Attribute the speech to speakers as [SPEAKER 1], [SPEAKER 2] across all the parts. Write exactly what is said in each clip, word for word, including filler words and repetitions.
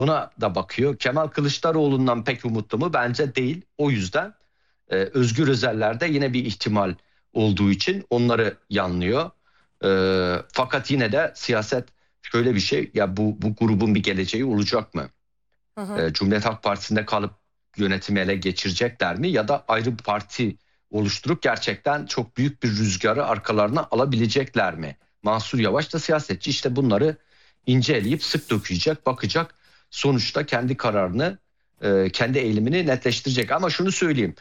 [SPEAKER 1] Buna da bakıyor. Kemal Kılıçdaroğlu'ndan pek umutlu mu? Bence değil. O yüzden e, Özgür Özel'lerde yine bir ihtimal olduğu için onları yanlıyor. E, fakat yine de siyaset şöyle bir şey. Ya bu, bu grubun bir geleceği olacak mı?
[SPEAKER 2] Hı hı.
[SPEAKER 1] E, Cumhuriyet Halk Partisi'nde kalıp yönetimi ele geçirecekler mi? Ya da ayrı bir parti oluşturup gerçekten çok büyük bir rüzgarı arkalarına alabilecekler mi? Mansur Yavaş da siyasetçi, işte bunları inceleyip sık dokuyacak, bakacak. Sonuçta kendi kararını, e, kendi eğilimini netleştirecek. Ama şunu söyleyeyim.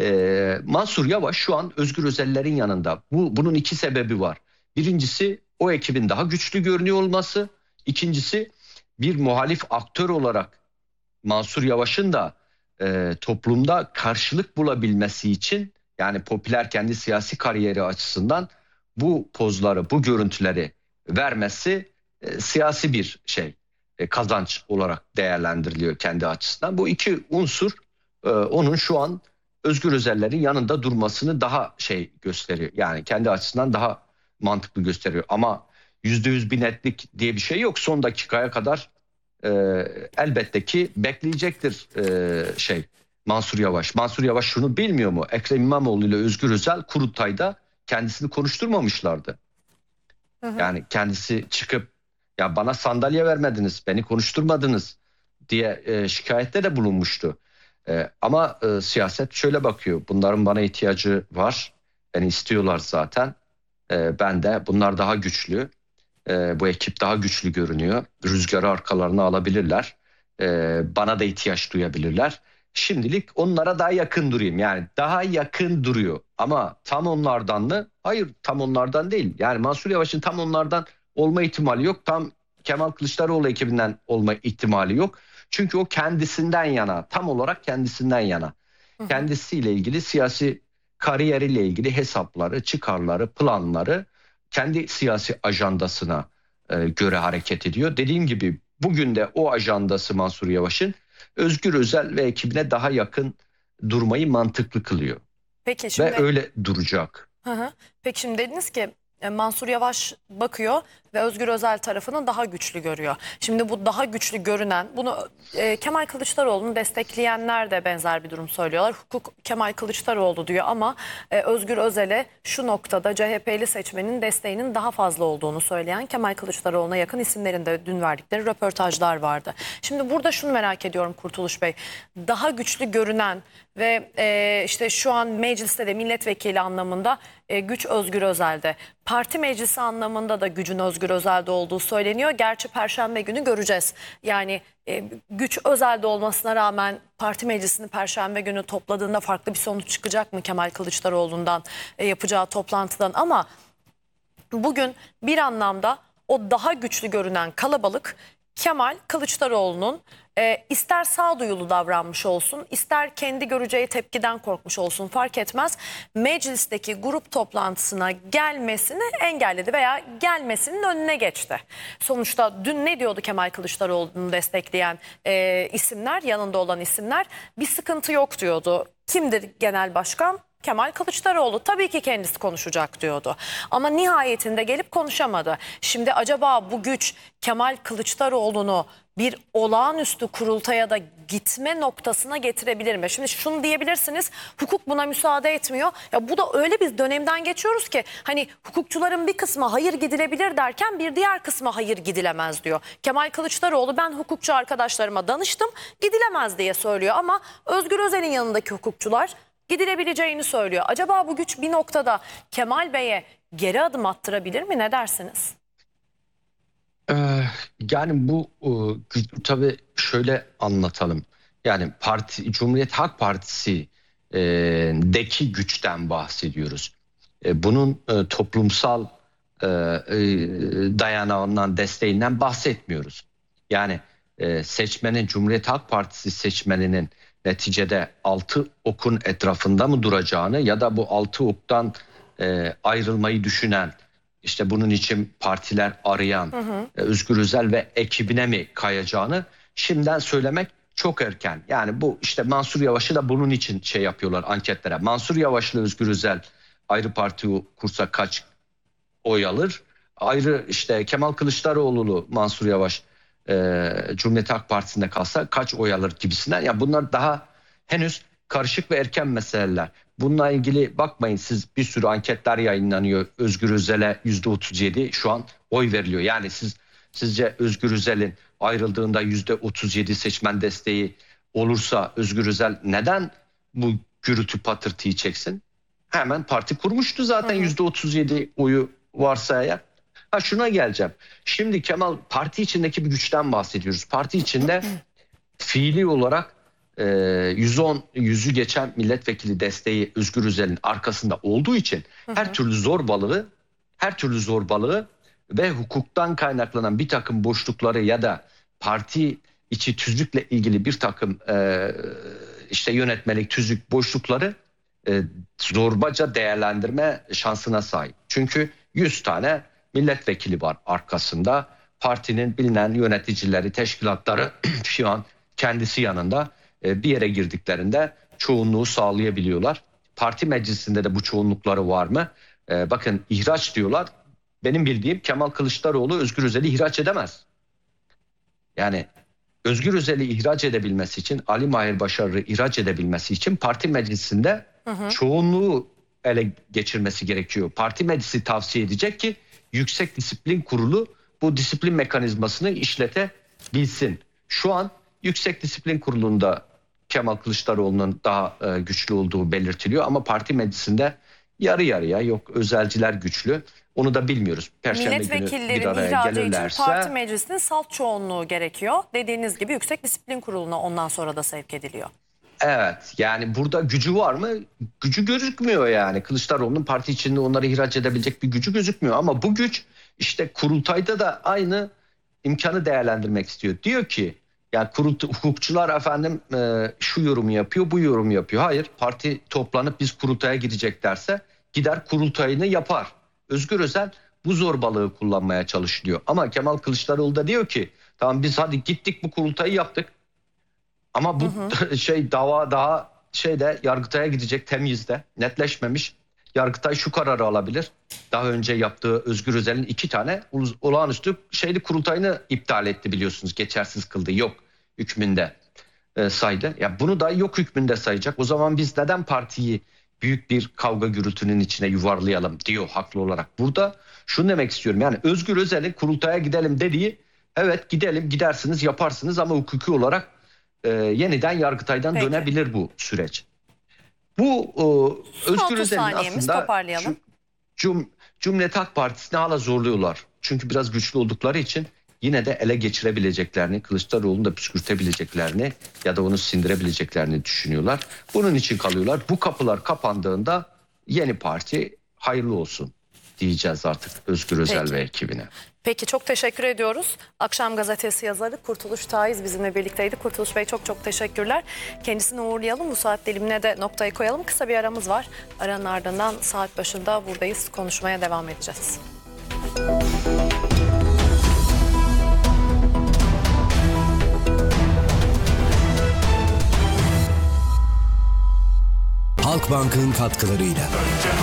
[SPEAKER 1] E, Mansur Yavaş şu an Özgür Özellerin yanında. Bu, bunun iki sebebi var. Birincisi o ekibin daha güçlü görünüyor olması. İkincisi bir muhalif aktör olarak Mansur Yavaş'ın da e, toplumda karşılık bulabilmesi için, yani popüler kendi siyasi kariyeri açısından bu pozları, bu görüntüleri vermesi e, siyasi bir şey, e, kazanç olarak değerlendiriliyor kendi açısından. Bu iki unsur e, onun şu an Özgür Özellerin yanında durmasını daha şey gösteriyor. Yani kendi açısından daha mantıklı gösteriyor. Ama yüzde yüz bir netlik diye bir şey yok. Son dakikaya kadar e, elbette ki bekleyecektir e, şey Mansur Yavaş. Mansur Yavaş şunu bilmiyor mu? Ekrem İmamoğlu ile Özgür Özel kurultayda kendisini konuşturmamışlardı.
[SPEAKER 2] Hı hı.
[SPEAKER 1] Yani kendisi çıkıp ya bana sandalye vermediniz, beni konuşturmadınız diye e, şikayette de bulunmuştu. E, ama e, siyaset şöyle bakıyor. Bunların bana ihtiyacı var. Beni istiyorlar zaten. E, ben de bunlar daha güçlü. E, bu ekip daha güçlü görünüyor. Rüzgarı arkalarına alabilirler. E, bana da ihtiyaç duyabilirler. Şimdilik onlara daha yakın durayım. Yani daha yakın duruyor. Ama tam onlardan mı? Hayır, tam onlardan değil. Yani Mansur Yavaş'ın tam onlardan olma ihtimali yok. Tam Kemal Kılıçdaroğlu ekibinden olma ihtimali yok. Çünkü o kendisinden yana, tam olarak kendisinden yana.
[SPEAKER 2] Hı hı.
[SPEAKER 1] Kendisiyle ilgili siyasi kariyeriyle ilgili hesapları, çıkarları, planları kendi siyasi ajandasına e, göre hareket ediyor. Dediğim gibi bugün de o ajandası Mansur Yavaş'ın Özgür Özel ve ekibine daha yakın durmayı mantıklı kılıyor.
[SPEAKER 2] Peki
[SPEAKER 1] Ve
[SPEAKER 2] şimdi
[SPEAKER 1] öyle duracak.
[SPEAKER 2] Hı hı. Peki şimdi dediniz ki e, Mansur Yavaş bakıyor ve Özgür Özel tarafını daha güçlü görüyor. Şimdi bu daha güçlü görünen, bunu e, Kemal Kılıçdaroğlu'nu destekleyenler de benzer bir durum söylüyorlar. Hukuk Kemal Kılıçdaroğlu diyor ama e, Özgür Özel'e şu noktada C H P'li seçmenin desteğinin daha fazla olduğunu söyleyen Kemal Kılıçdaroğlu'na yakın isimlerin de dün verdikleri röportajlar vardı. Şimdi burada şunu merak ediyorum Kurtuluş Bey. Daha güçlü görünen ve e, işte şu an mecliste de milletvekili anlamında e, güç Özgür Özel'de. Parti meclisi anlamında da gücün Özgür Özel'de olduğu söyleniyor. Gerçi Perşembe günü göreceğiz. Yani e, güç Özel'de olmasına rağmen parti meclisini Perşembe günü topladığında farklı bir sonuç çıkacak mı Kemal Kılıçdaroğlu'ndan e, yapacağı toplantıdan? Ama bugün bir anlamda o daha güçlü görünen kalabalık Kemal Kılıçdaroğlu'nun e, ister sağduyulu davranmış olsun, ister kendi göreceği tepkiden korkmuş olsun fark etmez. Meclisteki grup toplantısına gelmesini engelledi veya gelmesinin önüne geçti. Sonuçta dün ne diyordu Kemal Kılıçdaroğlu'nu destekleyen e, isimler, yanında olan isimler? Bir sıkıntı yok diyordu. Kimdir genel başkan? Kemal Kılıçdaroğlu, tabii ki kendisi konuşacak diyordu. Ama nihayetinde gelip konuşamadı. Şimdi acaba bu güç Kemal Kılıçdaroğlu'nu bir olağanüstü kurultaya da gitme noktasına getirebilir mi? Şimdi şunu diyebilirsiniz, hukuk buna müsaade etmiyor. Ya bu da öyle bir dönemden geçiyoruz ki hani hukukçuların bir kısmı hayır gidilebilir derken bir diğer kısmı hayır gidilemez diyor. Kemal Kılıçdaroğlu ben hukukçu arkadaşlarıma danıştım, gidilemez diye söylüyor ama Özgür Özel'in yanındaki hukukçular gidilebileceğini söylüyor. Acaba bu güç bir noktada Kemal Bey'e geri adım attırabilir mi? Ne dersiniz?
[SPEAKER 1] Ee, yani bu e, tabii şöyle anlatalım. Yani parti Cumhuriyet Halk Partisi e, deki güçten bahsediyoruz. E, bunun e, toplumsal e, e, dayanağından, desteğinden bahsetmiyoruz. Yani e, seçmenin, Cumhuriyet Halk Partisi seçmeninin neticede altı okun etrafında mı duracağını ya da bu altı oktan e, ayrılmayı düşünen, işte bunun için partiler arayan
[SPEAKER 2] Hı hı.
[SPEAKER 1] e, Özgür Özel ve ekibine mi kayacağını şimdiden söylemek çok erken. Yani bu işte Mansur Yavaş'ı da bunun için şey yapıyorlar anketlere. Mansur Yavaş'la Özgür Özel ayrı parti kursa kaç oy alır? Ayrı işte Kemal Kılıçdaroğlu'lu Mansur Yavaş e, Cumhuriyet Halk Partisi'nde kalsa kaç oy alır gibisinden. Ya bunlar daha henüz karışık ve erken meseleler. Bununla ilgili bakmayın siz, bir sürü anketler yayınlanıyor. Özgür Özel'e yüzde otuz yedi şu an oy veriliyor. Yani siz sizce Özgür Özel'in ayrıldığında yüzde otuz yedi seçmen desteği olursa Özgür Özel neden bu gürültü patırtıyı çeksin? Hemen parti kurmuştu zaten yüzde otuz yedi oyu varsa eğer. Ha şuna geleceğim. Şimdi Kemal, parti içindeki bir güçten bahsediyoruz. Parti içinde fiili olarak e, yüz on yüzü geçen milletvekili desteği Özgür Özel'in arkasında olduğu için her türlü zorbalığı, her türlü zorbalığı ve hukuktan kaynaklanan bir takım boşlukları ya da parti içi tüzükle ilgili bir takım e, işte yönetmelik tüzük boşlukları e, zorbaca değerlendirme şansına sahip. Çünkü yüz tane milletvekili var arkasında. Partinin bilinen yöneticileri, teşkilatları şu an kendisi yanında e, bir yere girdiklerinde çoğunluğu sağlayabiliyorlar. Parti meclisinde de bu çoğunlukları var mı? E, bakın ihraç diyorlar. Benim bildiğim Kemal Kılıçdaroğlu Özgür Özel'i ihraç edemez. Yani Özgür Özel'i ihraç edebilmesi için, Ali Mahir Başarır'ı ihraç edebilmesi için parti meclisinde hı hı. çoğunluğu ele geçirmesi gerekiyor. Parti meclisi tavsiye edecek ki Yüksek Disiplin Kurulu bu disiplin mekanizmasını işletebilsin. Şu an Yüksek Disiplin Kurulu'nda Kemal Kılıçdaroğlu'nun daha e, güçlü olduğu belirtiliyor ama parti meclisinde yarı yarıya, yok özelciler güçlü. Onu da bilmiyoruz. Perşembe
[SPEAKER 2] Milletvekillerin ihracı için parti meclisinin salt çoğunluğu gerekiyor. Dediğiniz gibi Yüksek Disiplin Kurulu'na ondan sonra da sevk ediliyor.
[SPEAKER 1] Evet, yani burada gücü var mı? Gücü gözükmüyor yani. Kılıçdaroğlu'nun parti içinde onları ihraç edebilecek bir gücü gözükmüyor. Ama bu güç işte kurultayda da aynı imkanı değerlendirmek istiyor. Diyor ki yani kurultu, hukukçular efendim e, şu yorumu yapıyor, bu yorumu yapıyor. Hayır, parti toplanıp biz kurultaya gidecek derse gider kurultayını yapar. Özgür Özel bu zorbalığı kullanmaya çalışıyor. Ama Kemal Kılıçdaroğlu da diyor ki tamam biz hadi gittik bu kurultayı yaptık. Ama bu hı hı. şey dava daha şeyde Yargıtay'a gidecek, temyizde netleşmemiş. Yargıtay şu kararı alabilir. Daha önce yaptığı Özgür Özel'in iki tane olağanüstü şeyli kurultayını iptal etti biliyorsunuz. Geçersiz kıldı. Yok hükmünde e, saydı. Ya bunu da yok hükmünde sayacak. O zaman biz neden partiyi büyük bir kavga gürültünün içine yuvarlayalım diyor haklı olarak. Burada şunu demek istiyorum. Yani Özgür Özel'in kurultaya gidelim dediği, evet gidelim, gidersiniz, yaparsınız ama hukuki olarak e, yeniden Yargıtay'dan Peki. dönebilir bu süreç. Bu e, Özgür Özel'in aslında şu, Cum, Cumhuriyet Halk Partisi'ni hala zorluyorlar. Çünkü biraz güçlü oldukları için yine de ele geçirebileceklerini, Kılıçdaroğlu'nu da püskürtebileceklerini ya da onu sindirebileceklerini düşünüyorlar. Bunun için kalıyorlar. Bu kapılar kapandığında yeni parti hayırlı olsun diyeceğiz artık Özgür Özel Peki. ve ekibine.
[SPEAKER 2] Peki, çok teşekkür ediyoruz. Akşam Gazetesi yazarı Kurtuluş Taiz bizimle birlikteydi. Kurtuluş Bey çok çok teşekkürler. Kendisini uğurlayalım. Bu saat dilimine de noktayı koyalım. Kısa bir aramız var. Aranın ardından saat başında buradayız. Konuşmaya devam edeceğiz.
[SPEAKER 3] Halkbank'ın katkılarıyla.